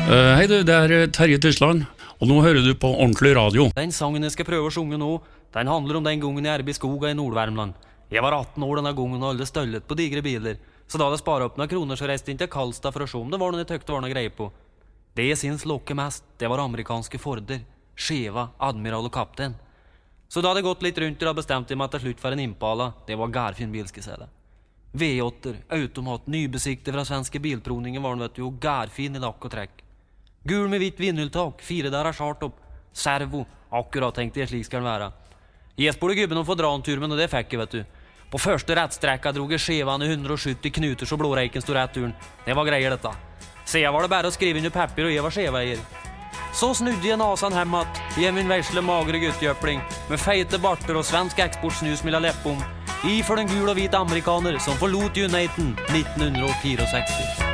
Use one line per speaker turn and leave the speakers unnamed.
Hei du, det Terje Tysland, og nå hører du på ordentlig radio.
Den sangen jeg skal prøve å synge nå, den handler om den gangen jeg i skoga i Nord-Värmland. Jeg var 18 år denne gangen og alle støllet på digre biler. Så da hadde jeg sparet opp noen kroner så reiste inn til Karlstad for å se om det var noe jeg tøkte var noe greie på. Det jeg synes lokke mest, det var amerikanske Forder, Cheva, Admiral og Kaptein. Så da hadde jeg gått litt rundt og bestemte meg til slutt for en Impala. Det var gærfin bil, skal jeg si det. V8, automat, nybesiktet fra svenske bilprovningen var den, vet du, og gærfin i lakk og trekk. Gul med hvitt vindhjultak, 4 der chartopp, servo, akkurat tenkte jeg slik skal den være. Jeg spurte gubben om å få dra en tur, men det fikk jeg, vet du. På første rettstrekka drog jeg Chevan i 170 knuter så blåreiken stod rett turen. Det var greier dette. Så jeg var det bare å skrive under papir, og jeg var Cheva-eier. Så snudde jeg nasan hemmat, i min versle magre guttjøpling, med feite barter og svensk eksportsnus mellom leppom, i for den gul og hvit amerikaner som forlot Uniten 1964.